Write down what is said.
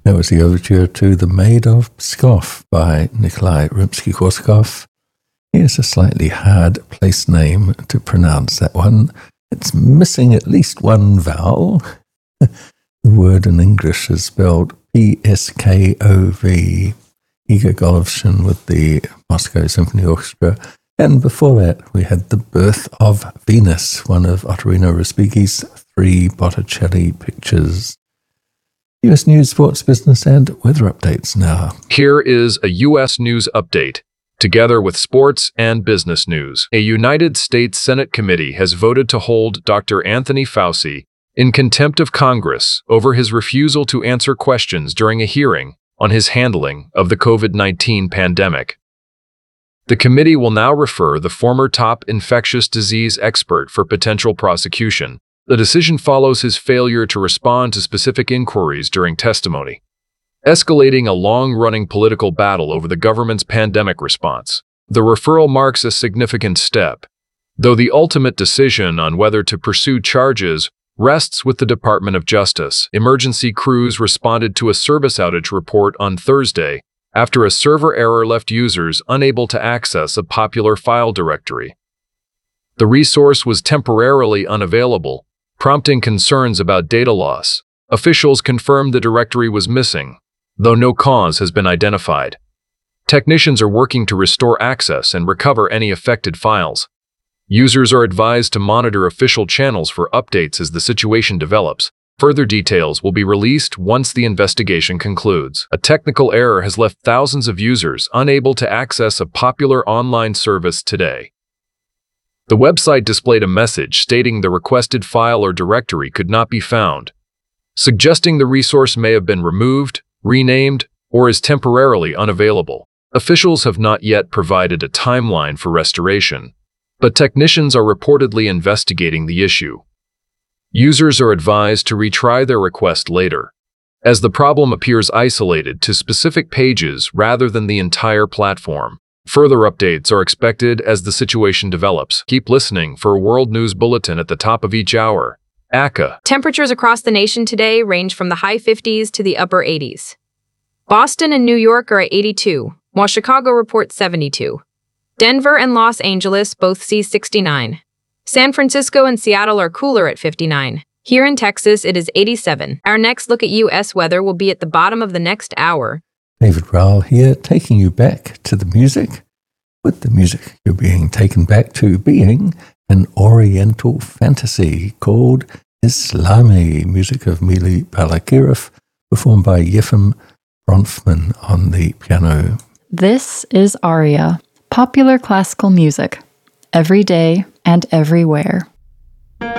That was the overture to The Maid of Pskov by Nikolai Rimsky-Korsakov. Here's a slightly hard place name to pronounce that one. It's missing at least one vowel. The word in English is spelled Pskov. Igor Golovshin with the Moscow Symphony Orchestra. And before that, we had The Birth of Venus, one of Ottorino Respighi's 3 Botticelli pictures. U.S. news, sports, business, and weather updates now. Here is a U.S. news update, together with sports and business news. A United States Senate committee has voted to hold Dr. Anthony Fauci in contempt of Congress over his refusal to answer questions during a hearing on his handling of the COVID-19 pandemic. The committee will now refer the former top infectious disease expert for potential prosecution. The decision follows his failure to respond to specific inquiries during testimony, escalating a long-running political battle over the government's pandemic response. The referral marks a significant step, though the ultimate decision on whether to pursue charges rests with the Department of Justice. Emergency crews responded to a service outage report on Thursday after a server error left users unable to access a popular file directory. The resource was temporarily unavailable, prompting concerns about data loss. Officials confirmed the directory was missing, though no cause has been identified. Technicians are working to restore access and recover any affected files. Users are advised to monitor official channels for updates as the situation develops. Further details will be released once the investigation concludes. A technical error has left thousands of users unable to access a popular online service today. The website displayed a message stating the requested file or directory could not be found, suggesting the resource may have been removed, renamed, or is temporarily unavailable. Officials have not yet provided a timeline for restoration, but technicians are reportedly investigating the issue. Users are advised to retry their request later, as the problem appears isolated to specific pages rather than the entire platform. Further updates are expected as the situation develops. Keep listening for a World News Bulletin at the top of each hour. ACA. Temperatures across the nation today range from the high 50s to the upper 80s. Boston and New York are at 82, while Chicago reports 72. Denver and Los Angeles both see 69. San Francisco and Seattle are cooler at 59. Here in Texas, it is 87. Our next look at U.S. weather will be at the bottom of the next hour. David Rowell here, taking you back to the music. With the music, you're being taken back to being an Oriental fantasy called Islami, music of Mili Balakirov, performed by Yefim Bronfman on the piano. This is Aria, popular classical music, every day and everywhere.